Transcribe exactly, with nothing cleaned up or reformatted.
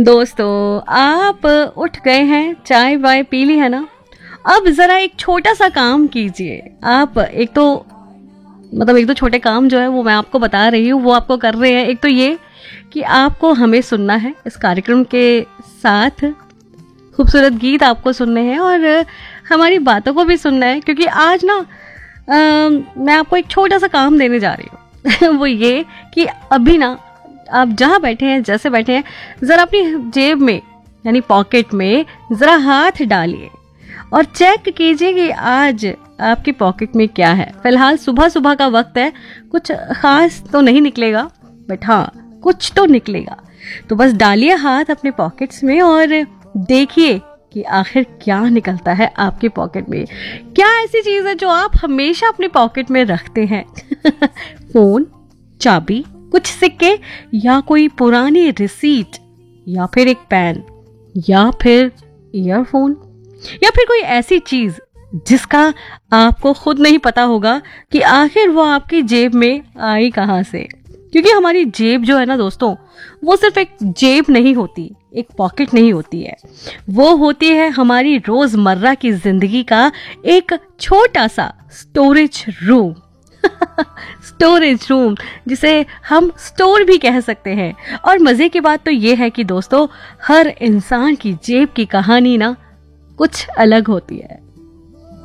दोस्तों, आप उठ गए हैं, चाय वाय पी ली है ना। अब जरा एक छोटा सा काम कीजिए। आप एक तो मतलब एक तो छोटे काम जो है वो मैं आपको बता रही हूँ, वो आपको कर रहे हैं। एक तो ये कि आपको हमें सुनना है, इस कार्यक्रम के साथ खूबसूरत गीत आपको सुनने हैं और हमारी बातों को भी सुनना है, क्योंकि आज ना आ, मैं आपको एक छोटा सा काम देने जा रही हूँ। वो ये कि अभी ना आप जहाँ बैठे हैं, जैसे बैठे हैं, ज़रा अपनी जेब में यानी पॉकेट में ज़रा हाथ डालिए और चेक कीजिए कि आज आपकी पॉकेट में क्या है। फिलहाल सुबह सुबह का वक्त है, कुछ खास तो नहीं निकलेगा, बट हाँ कुछ तो निकलेगा। तो बस डालिए हाथ अपने पॉकेट्स में और देखिए कि आखिर क्या निकलता है आपके पॉकेट में। क्या ऐसी चीज़ है जो आप हमेशा अपने पॉकेट में रखते हैं? फोन, चाबी, कुछ सिक्के, या कोई पुरानी रिसीट, या फिर एक पेन, या फिर ईयरफोन, या फिर कोई ऐसी चीज जिसका आपको खुद नहीं पता होगा कि आखिर वो आपकी जेब में आई कहाँ से। क्योंकि हमारी जेब जो है ना दोस्तों, वो सिर्फ एक जेब नहीं होती, एक पॉकेट नहीं होती है, वो होती है हमारी रोजमर्रा की जिंदगी का एक छोटा सा स्टोरेज रूम। स्टोरेज रूम, जिसे हम स्टोर भी कह सकते हैं। और मजे की बात तो ये है कि दोस्तों, हर इंसान की जेब की कहानी ना कुछ अलग होती है।